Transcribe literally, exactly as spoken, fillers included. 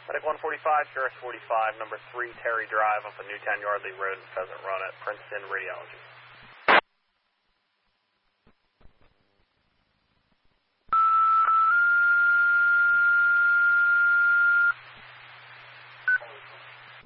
Medic one forty-five, Sheriff forty-five, number three, Terry Drive, up on Newtown Yardley Road in Pheasant Run at Princeton Radiology.